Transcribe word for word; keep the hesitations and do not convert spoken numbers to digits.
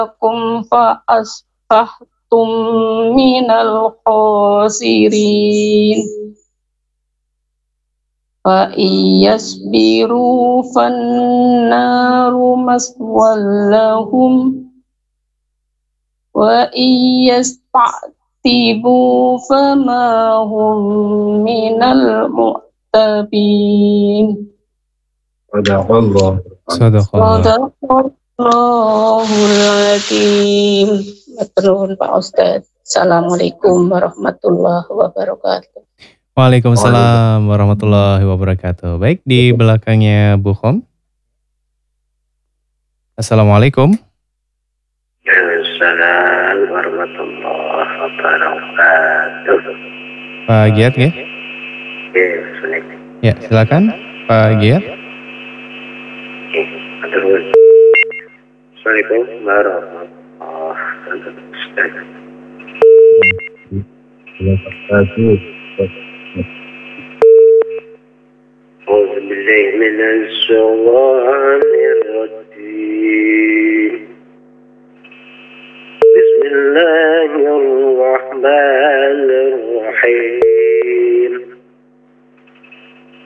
lakum fa asbahtum minal khasirin. Fa iyasbiru fannaru maswallahum wa iyasta'tibu fama hum minal mu'tabin. Sadaqallah. Sadaqallah. Sadaqallahul Azim. Matur Pak Ustadz. Assalamualaikum warahmatullahi wabarakatuh. Waalaikumsalam warahmatullahi wabarakatuh. Baik, di belakangnya Bu Khom. Assalamualaikum. Assalamualaikum warahmatullahi wabarakatuh. Pak Giat, ya? Ya, silakan Pak Giat. Assalamualaikum warahmatullahi Wabarakatuh. أعوذ بالله من الشيطان